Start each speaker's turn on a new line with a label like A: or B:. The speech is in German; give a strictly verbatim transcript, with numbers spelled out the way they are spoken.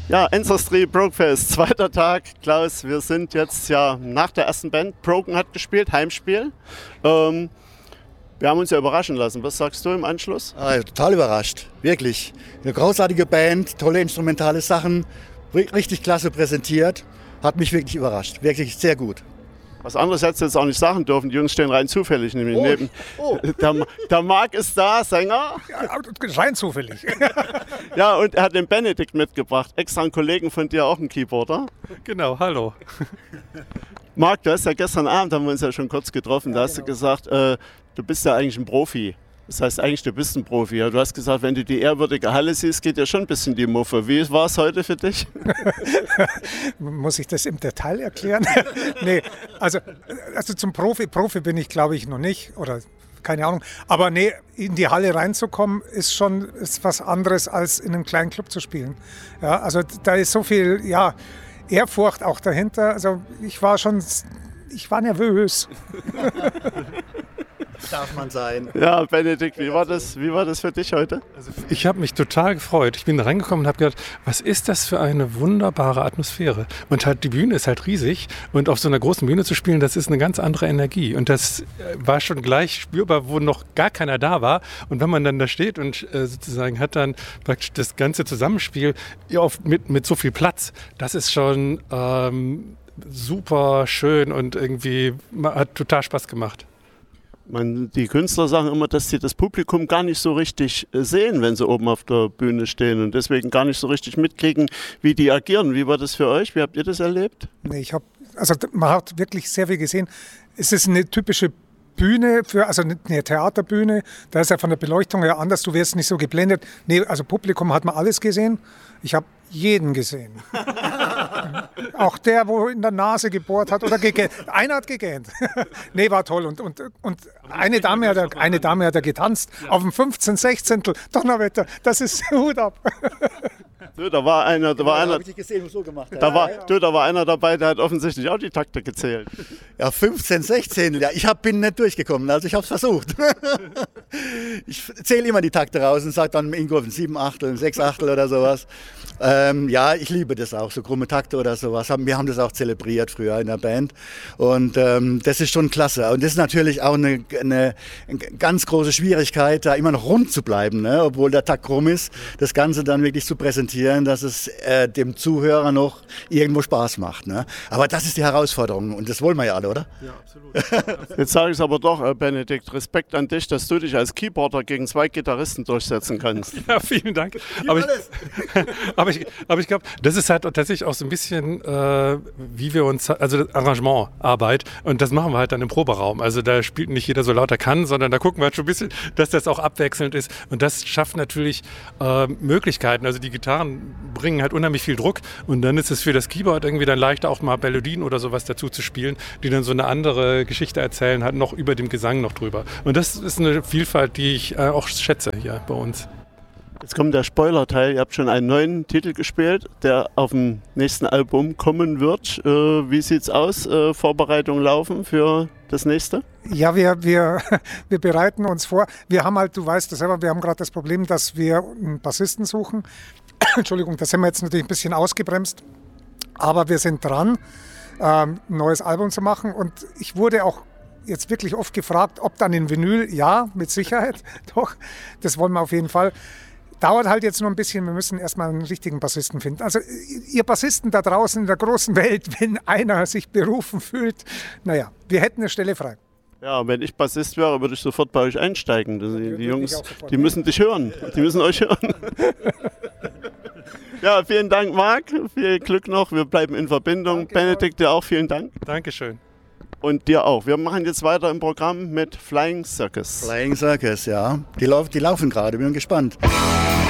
A: Ja, Ancestry Brokefest, zweiter Tag. Klaus, wir sind jetzt ja nach der ersten Band. Broken hat gespielt, Heimspiel. Ähm, wir haben uns ja überraschen lassen. Was sagst du im Anschluss?
B: Ah, total überrascht, wirklich. Eine großartige Band, tolle instrumentale Sachen, richtig klasse präsentiert. Hat mich wirklich überrascht, wirklich sehr gut.
A: Was anderes hättest du jetzt auch nicht sagen dürfen. Die Jungs stehen rein zufällig nämlich
B: Oh,
A: neben.
B: oh.
A: Der, der Marc ist da, Sänger.
C: Ja, rein zufällig.
A: Ja, und er hat den Benedikt mitgebracht. Extra einen Kollegen von dir, auch ein Keyboarder.
D: Genau, hallo.
A: Marc, du hast ja gestern Abend, haben wir uns ja schon kurz getroffen, da
B: Ja,
A: hast
B: genau.
A: du gesagt, äh, du bist ja eigentlich ein Profi. Das heißt eigentlich, du bist ein Profi. Ja, du hast gesagt, wenn du die ehrwürdige Halle siehst, geht ja schon ein bisschen die Muffe. Wie war es heute für dich?
C: Muss ich das im Detail erklären? Nee, also, also zum Profi, Profi bin ich glaube ich noch nicht oder keine Ahnung. Aber nee, in die Halle reinzukommen ist schon ist was anderes als in einem kleinen Club zu spielen. Ja, also da ist so viel ja, Ehrfurcht auch dahinter. Also ich war schon, ich war nervös.
B: Darf man sein.
A: Ja, Benedikt, wie war das, wie war das für dich heute?
D: Also ich habe mich total gefreut. Ich bin da reingekommen und habe gedacht, was ist das für eine wunderbare Atmosphäre? Und halt die Bühne ist halt riesig und auf so einer großen Bühne zu spielen, das ist eine ganz andere Energie. Und das war schon gleich spürbar, wo noch gar keiner da war. Und wenn man dann da steht und äh, sozusagen hat dann praktisch das ganze Zusammenspiel ja, oft mit, mit so viel Platz, das ist schon ähm, super schön und irgendwie hat total Spaß gemacht.
A: Man, die Künstler sagen immer, dass sie das Publikum gar nicht so richtig äh, sehen, wenn sie oben auf der Bühne stehen und deswegen gar nicht so richtig mitkriegen, wie die agieren. Wie war das für euch? Wie habt ihr das erlebt?
C: Nee, ich habe, also man hat wirklich sehr viel gesehen. Es ist eine typische Bühne, für, also eine Theaterbühne, da ist ja von der Beleuchtung her anders, du wirst nicht so geblendet. Nee, also Publikum hat man alles gesehen. Ich habe jeden gesehen. Auch der, wo in der Nase gebohrt hat oder gegähnt. Einer hat gegähnt. Nee, war toll. Und, und, und eine, Dame hat, er- eine Dame hat er getanzt auf dem fünfzehn Sechzehntel. Donnerwetter, das ist Hut ab.
A: Du, da war einer, da war
B: Ja,
A: einer,
B: habe ich dich gesehen, so gemacht.
A: da war, du, da war einer dabei, der hat offensichtlich auch die Takte gezählt.
B: Ja, fünfzehn, sechzehn. Ja, ich hab, bin nicht durchgekommen, also ich habe es versucht. Ich zähle immer die Takte raus und sage dann irgendwo ein sieben Achtel, ein sechs Achtel oder sowas. Ähm, ja, ich liebe das auch, so krumme Takte oder sowas. Wir haben das auch zelebriert früher in der Band. Und ähm, das ist schon klasse. Und das ist natürlich auch eine, eine, eine ganz große Schwierigkeit, da immer noch rund zu bleiben, ne? Obwohl der Takt krumm ist, das Ganze dann wirklich zu präsentieren, dass es äh, dem Zuhörer noch irgendwo Spaß macht. Ne? Aber das ist die Herausforderung und das wollen wir ja alle, oder?
D: Ja, absolut.
A: Jetzt sage ich es aber doch, äh, Benedikt, Respekt an dich, dass du dich als Keyboarder gegen zwei Gitarristen durchsetzen kannst.
D: Ja, vielen Dank. Aber ich, aber ich, aber ich glaube, das ist halt tatsächlich auch so ein bisschen, äh, wie wir uns, also das Arrangementarbeit und das machen wir halt dann im Proberaum. Also da spielt nicht jeder so laut er kann, sondern da gucken wir halt schon ein bisschen, dass das auch abwechselnd ist und das schafft natürlich äh, Möglichkeiten. Also die Gitarren bringen halt unheimlich viel Druck und dann ist es für das Keyboard irgendwie dann leichter auch mal Melodien oder sowas dazu zu spielen, die dann so eine andere Geschichte erzählen, halt noch über dem Gesang noch drüber. Und das ist eine Vielfalt, die ich äh, auch schätze hier bei uns.
A: Jetzt kommt der Spoiler-Teil. Ihr habt schon einen neuen Titel gespielt, der auf dem nächsten Album kommen wird. Äh, wie sieht's aus? Äh, Vorbereitungen laufen für das nächste?
C: Ja, wir, wir, wir bereiten uns vor. Wir haben halt, du weißt das selber, wir haben gerade das Problem, dass wir einen Bassisten suchen. Entschuldigung, das haben wir jetzt natürlich ein bisschen ausgebremst. Aber wir sind dran, ähm, ein neues Album zu machen. Und ich wurde auch jetzt wirklich oft gefragt, ob dann in Vinyl. Ja, mit Sicherheit. Doch, das wollen wir auf jeden Fall. Dauert halt jetzt nur ein bisschen, wir müssen erstmal einen richtigen Bassisten finden. Also ihr Bassisten da draußen in der großen Welt, wenn einer sich berufen fühlt, naja, wir hätten eine Stelle frei.
A: Ja, wenn ich Bassist wäre, würde ich sofort bei euch einsteigen. Die, die
C: würde
A: Jungs,
C: ich auch sofort
A: die müssen dich hören. Die müssen euch hören. Ja, vielen Dank, Marc. Viel Glück noch. Wir bleiben in Verbindung.
C: Danke,
A: Benedikt, dir auch vielen Dank.
D: Dankeschön.
A: Und dir auch. Wir machen jetzt weiter im Programm mit Flying Circus.
B: Flying Circus, ja. Die, lauf, die laufen gerade, bin gespannt.